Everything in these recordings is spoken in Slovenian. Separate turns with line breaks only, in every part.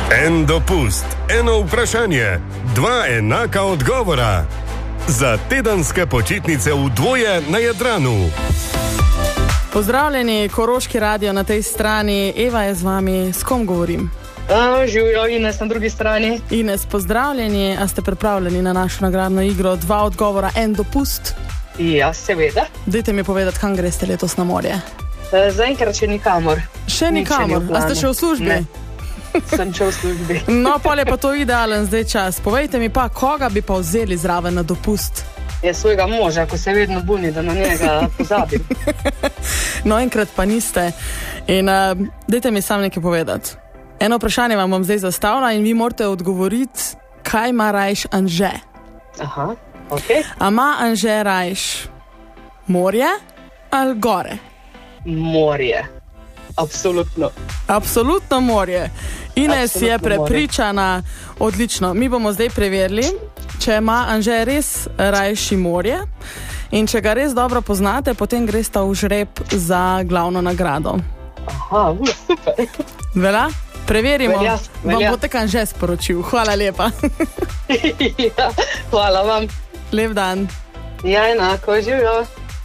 En dopust, eno vprašanje, dva enaka odgovora. Za tedenske počitnice v dvoje na Jadranu.
Pozdravljeni, Koroški radio na tej strani. Eva je z vami, s kom govorim?
Živijo, Ines na drugi strani.
Ines, pozdravljeni, a ste pripravljeni na našo nagradno igro? Dva odgovora, en dopust?
Ja, seveda.
Dajte mi povedati, kam greste letos na morje?
Zaenkrat še nikamor.
Še nikamor? A ste še v službi?
Ne. Sem še v službi.
No, pol je pa to idealen zdaj čas. Povejte mi pa, koga bi pa vzeli zraven na dopust?
Je svojega moža, ko se vedno buni, da na njega pozabim.
No, enkrat pa niste. In dajte mi sam nekaj povedati. Eno vprašanje vam bom zdaj zastavila in vi morate odgovoriti, kaj ima rajš Anže.
Aha, okej.
A ima Anže rajš morje ali gore?
Morje. Absolutno.
Absolutno morje. Ines
Absolutno
je prepričana. Odlično. Mi bomo zdaj preverili, če ima Anže res rajši morje. In če ga res dobro poznate, potem gresta v žreb za glavno nagrado.
Aha, super.
Velja? Preverimo.
Velja.
Vam bo tek Anže sporočil. Hvala lepa.
Ja, hvala vam.
Lep dan.
Ja, enako, živijo.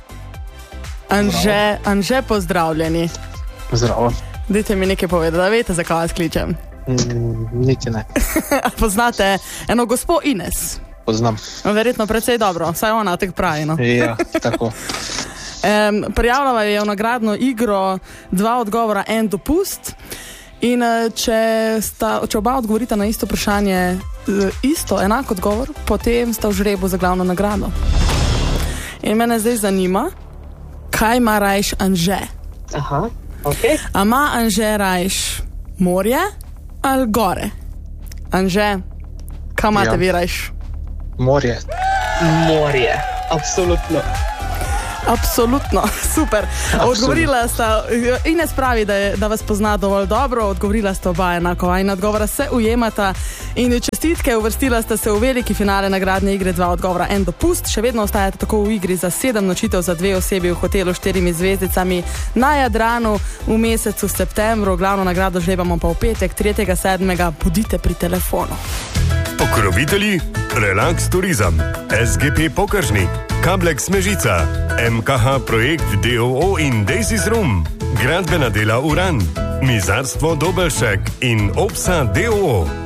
Anže, pozdravljeni.
Zdravo.
Dajte mi nekaj povedati, da veste, zakaj vas kličem.
Niti ne.
Poznate eno gospo Ines?
Poznam.
Verjetno precej dobro, saj ona tek pravi, no?
Ja, tako.
Prijavljala je v nagradno igro dva odgovora, en dopust. In če oba odgovorita na isto vprašanje, enak odgovor, potem sta v žrebu za glavno nagrado. In mene zdaj zanima, kaj ima rajš Anže?
Aha, okej.
A ima Anže rajš morje ali gore? Anže, kaj imate vi rajš?
Morje.
Morje, absolutno.
Absolutno, super. Odgovorila sta, Ines pravi, da vas pozna dovolj dobro, odgovorila sta oba enako, in odgovora se ujemata. In čestitke, uvrstila sta se v veliki finale nagradne igre dva odgovora, en dopust. Še vedno ostajate tako v igri za 7 nočitev za 2 osebi v hotelu 4 zvezdicami na Jadranu v mesecu septembru. Glavno nagrado žrebamo pa v petek, 3.7. Bodite pri telefonu.
Pokrovitelji Relax Turizem, SGP Pokažnik, Kablek Smežica, MKH Projekt DOO in Daisys Room, Gradbena dela Uran, Mizarstvo Dobelšek in Opsa DOO.